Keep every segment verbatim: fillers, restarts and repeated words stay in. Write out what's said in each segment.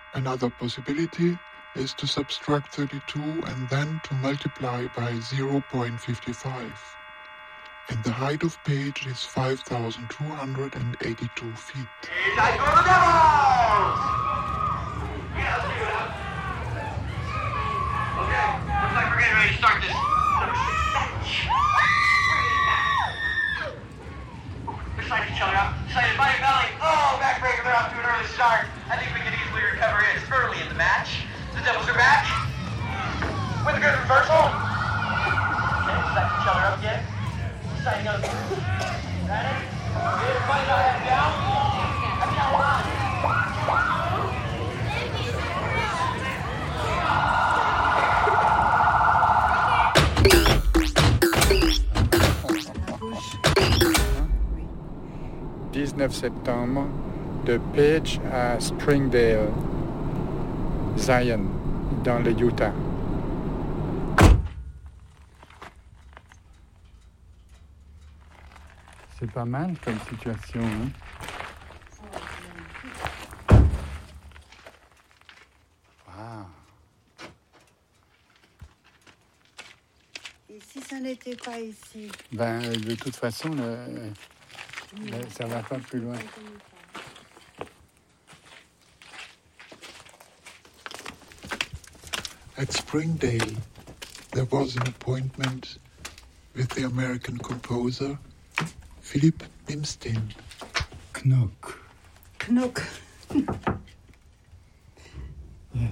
Another possibility is to subtract thirty-two and then to multiply by zero point five five. And the height of page is five thousand two hundred eighty-two feet. Time for the Devils! Yeah, let's do it out. Okay, looks like we're getting ready to start this number six match. Excited each other up. Excited by your belly. Oh, backbreaker, they're off to an early start. I think we can easily recover it. It's early in the match. The Devils are back. With a good reversal. Okay, excited each other up again. Excited up. Ready? Everybody got that down? I'm down one. dix-neuf septembre, de Page à Springdale, Zion, dans le Utah. C'est pas mal comme situation, hein? Wow. Et si ça n'était pas ici? Ben, de toute façon, le, le, ça va pas plus loin. At Springdale, there was an appointment with the American composer Philip Imstein. Knock. Knock. Yes.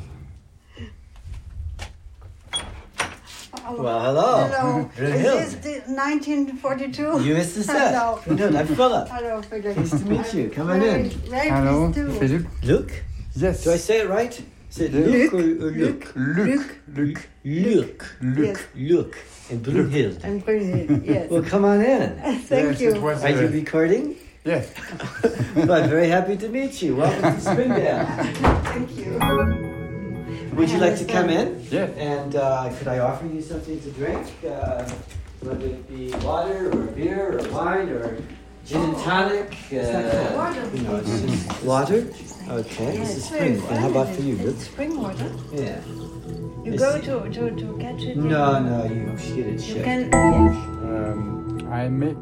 Well, hello. Hello. Is this the nineteen forty-two? You missed the set. Hello. Good, I'm Philip. Hello, Philip. Nice to meet you. Come on in. Right, Hello, please do. Philip. Luc? Yes. Do I say it right? Is it Luc. Luc or, or Luc? Luc. Luc. Luc. Yes. Luc. In Broomhild. And brilliant, yes. Well, come on in. Thank Yes, you. it was, Are you uh, recording? Yes. Well, I'm very happy to meet you. Welcome to Springdale. Thank you. Would you like to come in? Yes. And uh, could I offer you something to drink? Uh, whether it be water or beer or wine or gin and tonic. Uh, Water. you know, it's just water. Okay, this is spring. And how about for you, Luke? It's spring water. Yeah. You It's- go to, to, to catch it? No, no, you get it You shipped. can, yes. Um, I make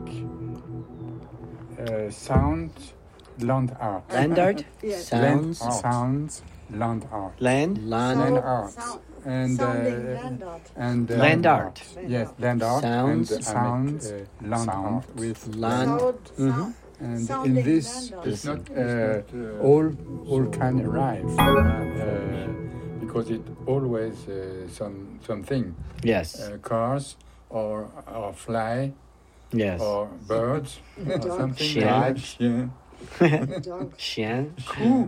uh, sound land art. Land art? Yes. Land Sounds? sounds land art. Land? Land? Land So- art. sound- And sounding uh, land art. and uh, Land art. Yes, land art. Sounds. and sounds. Uh, land art with Land. Sound, Mhm. sound, And in sounding this, land art. it's not uh, all all can arrive uh, because it always uh, some something Yes. uh, cars or or fly Yes. or birds or Dog. something Chien. like chien. Dog. Chien? Coo,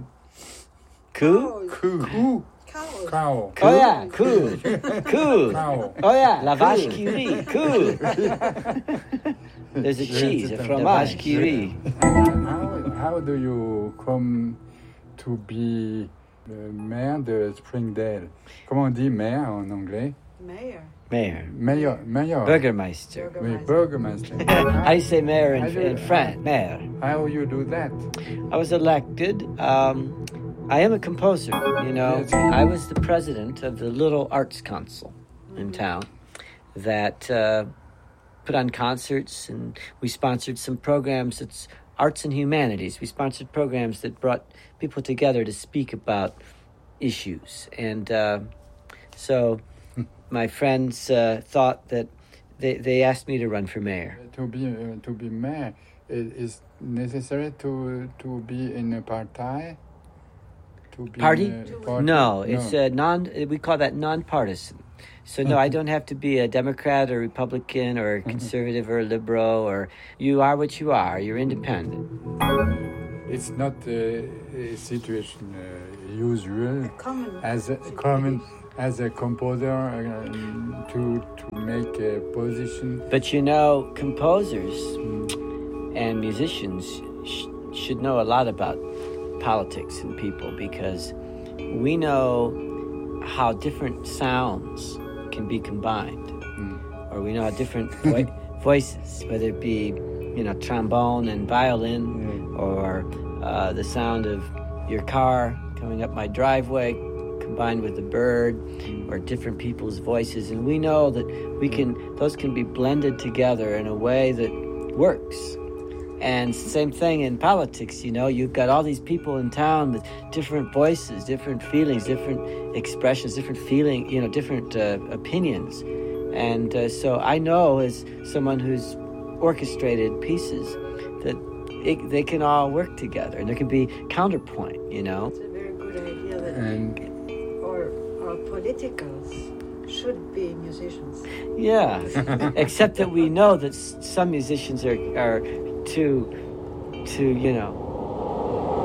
Coo? coo, Cows. cow, Oh yeah, coo. Coo. cow. Oh yeah, la vache qui rit. Coo. There's a cheese, a fromage qui rit. How, how do you come to be le maire de Springdale? Comment on dit maire en anglais? Mayor. Mayor. Mayor, mayor. Burgermeister. Oui, burgermeister. How do you say mayor in, I do- in French? Mayor. How you do that? I was elected. Um, I am a composer, you know. Yes. I was the president of the Little Arts Council in town that uh, put on concerts, and we sponsored some programs that's arts and humanities. We sponsored programs that brought people together to speak about issues. And uh, so my friends uh, thought that they, they asked me to run for mayor. To be uh, to be mayor, it is necessary to to be in a party. To be Party? in a party? No, it's a non. We call that non-partisan. So no, I don't have to be a Democrat or Republican or conservative or liberal. Or you are what you are. You're independent. It's not a, a situation uh, usual Common. as a common as a composer um, to to make a position. But you know, composers and musicians sh- should know a lot about politics and people, because we know how different sounds can be combined, Mm. or we know how different vo- voices, whether it be, you know, trombone and violin, Mm. or uh, the sound of your car coming up my driveway, combined with the bird or different people's voices. And we know that we can, those can be blended together in a way that works. And same thing in politics, you know, you've got all these people in town with different voices, different feelings, different expressions, different feeling, you know, different uh, opinions. And uh, so I know, as someone who's orchestrated pieces, that it, they can all work together, and there can be counterpoint, you know. It's a very good idea that And our, our politicals should be musicians. Yeah, except that we know that s- some musicians are are too, too, you know,